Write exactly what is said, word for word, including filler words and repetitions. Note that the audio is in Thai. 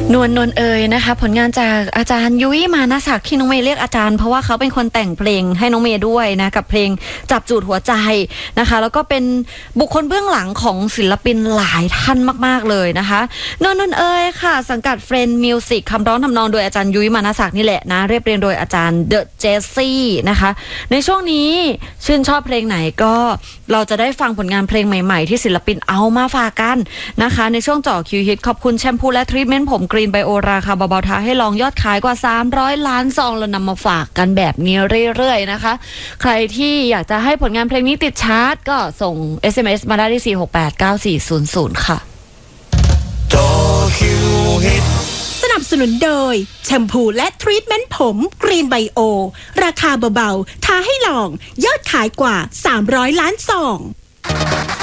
นวลนวลเอยนะคะผลงานจากอาจารย์ยุ้ยมานะศักดิ์ที่น้องเมย์เรียกอาจารย์เพราะว่าเขาเป็นคนแต่งเพลงให้น้องเมย์ด้วยนะกับเพลงจับจูดหัวใจนะคะแล้วก็เป็นบุคคลเบื้องหลังของศิลปินหลายท่านมากๆเลยนะคะนวลนวลเอยค่ะสังกัดเฟรนด์มิวสิกคำร้องทำนองโดยอาจารย์ยุ้ยมานะศักดิ์นี่แหละนะเรียบเรียงโดยอาจารย์เดอะเจสซี่นะคะในช่วงนี้ชื่นชอบเพลงไหนก็เราจะได้ฟังผลงานเพลงใหม่ๆที่ศิลปินเอามาฝากกันนะคะในช่วงเจาะคิวฮิตขอบคุณแชมพูและทรีทเมนต์ผมกรีนไบโอราคาเบาๆท้าให้ลองยอดขายกว่าสามร้อยล้านซองเรานำมาฝากกันแบบนี้เรื่อยๆนะคะใครที่อยากจะให้ผลงานเพลงนี้ติดชาร์ตก็ส่ง เอส เอ็ม เอส มาได้ที่สี่หกแปดเก้าสี่ศูนย์ศูนย์ค่ะสนับสนุนโดยแชมพูและทรีทเมนต์ผมกรีนไบโอราคาเบาๆท้าให้ลองยอดขายกว่าสามร้อยล้านซอง